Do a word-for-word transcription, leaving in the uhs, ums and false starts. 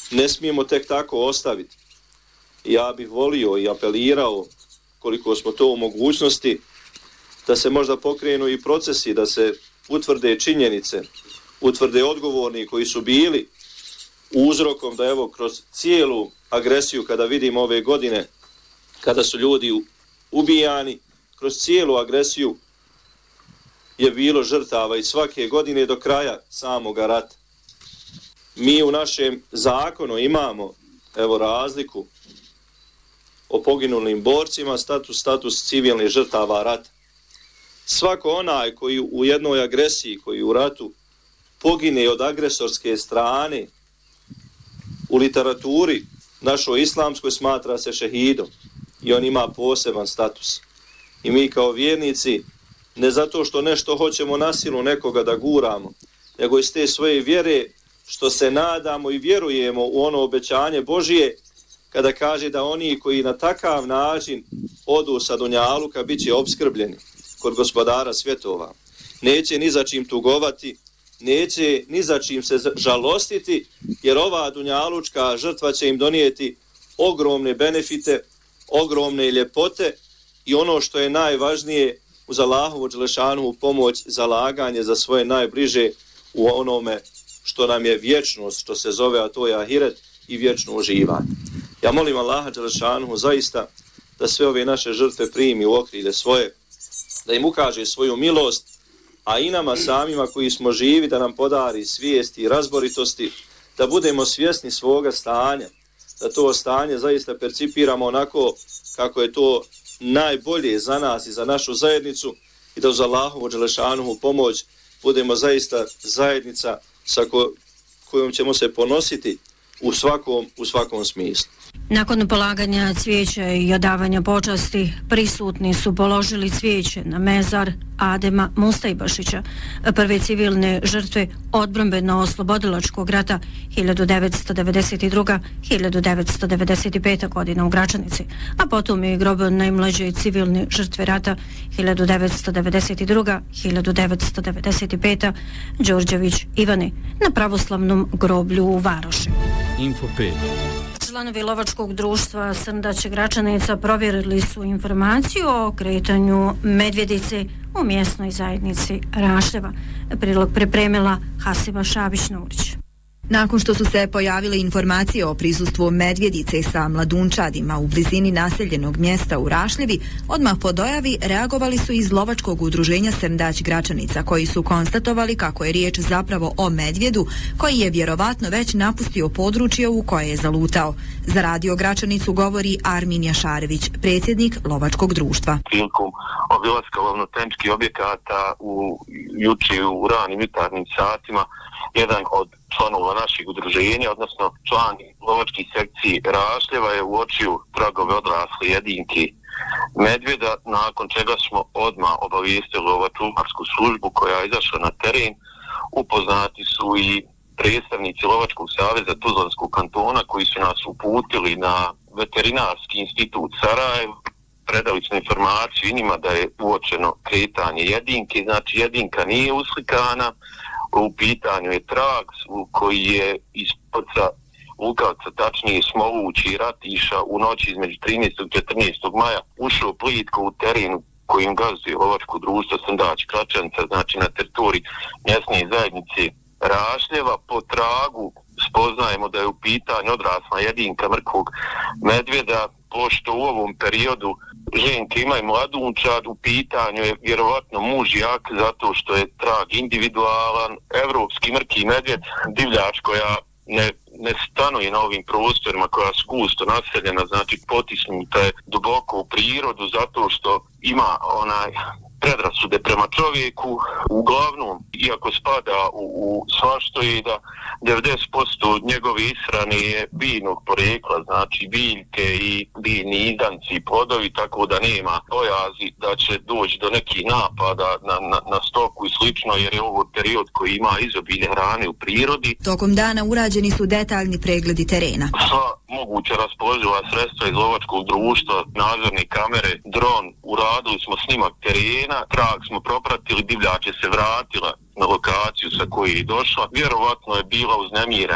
ne smijemo tek tako ostaviti. Ja bih volio i apelirao, koliko smo to u mogućnosti, da se možda pokrenu i procesi, da se utvrde činjenice, utvrde odgovorni koji su bili uzrokom da evo kroz cijelu agresiju, kada vidimo ove godine, kada su ljudi ubijani, kroz cijelu agresiju je bilo žrtava i svake godine do kraja samoga rata. Mi u našem zakonu imamo evo razliku o poginulim borcima, status, status civilnih žrtava rata. Svako onaj koji u jednoj agresiji, koji u ratu pogine od agresorske strane, u literaturi našoj islamskoj smatra se šehidom i on ima poseban status. I mi kao vjernici, ne zato što nešto hoćemo na silu nekoga da guramo, nego iz te svoje vjere što se nadamo i vjerujemo u ono obećanje Božije kada kaže da oni koji na takav način odu sa dunjaluka bit će opskrbljeni kod gospodara svjetova. Neće ni za čim tugovati, neće ni za čim se žalostiti, jer ova dunjalučka žrtva će im donijeti ogromne benefite, ogromne ljepote i ono što je najvažnije, uz Allahovu dželešanovu pomoć, zalaganje za svoje najbliže u onome što nam je vječnost, što se zove, a to je ahiret i vječno uživanje. Ja molim Allaha dželešanovu zaista da sve ove naše žrtve primi u okrilje svoje, da im ukaže svoju milost, a i nama samima koji smo živi da nam podari svijesti i razboritosti, da budemo svjesni svoga stanja, da to stanje zaista percipiramo onako kako je to najbolje za nas i za našu zajednicu i da uz Allahovu dželešanovu pomoć budemo zaista zajednica sa ko, kojom ćemo se ponositi u svakom, u svakom smislu. Nakon polaganja cvijeća i odavanja počasti, prisutni su položili cvijeće na mezar Adema Mustajbašića, prve civilne žrtve odbrambeno-oslobodilačkog rata hiljadu devetsto devedeset druge do hiljadu devetsto devedeset pete. godine u Gračanici, a potom i grob najmlađe civilne žrtve rata hiljadu devetsto devedeset druge do hiljadu devetsto devedeset pete. Đorđević Ivane na pravoslavnom groblju u Varoši. Info pet. Članovi lovačkog društva Srndać Gračanica provjerili su informaciju o kretanju medvjedice u mjesnoj zajednici Rašljeva. Prilog pripremila Hasiba Šabić-Nurić. Nakon što su se pojavile informacije o prisustvu medvjedice sa mladunčadima u blizini naseljenog mjesta u Rašljevi, odmah po dojavi reagovali su iz lovačkog udruženja Srndać Gračanica, koji su konstatovali kako je riječ zapravo o medvjedu koji je vjerovatno već napustio područje u koje je zalutao. Za Radio Gračanicu govori Armin Jašarević, predsjednik lovačkog društva. Prilikom obilaska lovnotenčkih objekata u juče u ranim jutarnjim satima, jedan od članova našeg udruženja, odnosno član lovačkih sekciji Rašljeva, je uočio tragove odrasle jedinke medvjeda, nakon čega smo odmah obavijestili lovačku službu koja je izašla na teren. Upoznati su i predstavnici Lovačkog saveza Tuzlanskog kantona koji su nas uputili na Veterinarski institut Sarajevo. Predali smo informaciju i njima da je uočeno kretanje jedinke, znači jedinka nije uslikana, u pitanju je trag koji je iz poca Lukavca, tačnije Smolući Ratiša, u noći između trinaestog i četrnaestog maja ušao plitko u terenu kojim gazduje lovačko društvo Srndać Gračanica, znači na teritoriji mjesne zajednice Rašljeva. Po tragu spoznajemo da je u pitanju odrasla jedinka mrkvog medvjeda, pošto u ovom periodu ženke imaju mladunčad, u pitanju je vjerovatno muž jak zato što je trag individualan. Evropski mrki medvjed, divljač koja ne, ne stanuje na ovim prostorima, koja su gusto naseljena, znači potisnuta je duboko u prirodu zato što ima onaj predrasude prema čovjeku. Uglavnom, iako spada u, u svašto, je da devedeset posto njegove ishrane je biljnog porekla, znači biljke i biljni izdanci i plodovi, tako da nema bojazi da će doći do nekih napada na, na, na stoku i slično, jer je ovo period koji ima izobilje hrane u prirodi. Tokom dana urađeni su detaljni pregledi terena. Sva moguća raspoloživa sredstva iz lovačkog društva, nadzorne kamere, dron, uradili smo snimak terena, trag smo propratili, divljač je se vratila na lokaciju sa koje je došla. Vjerovatno je bila uznemirena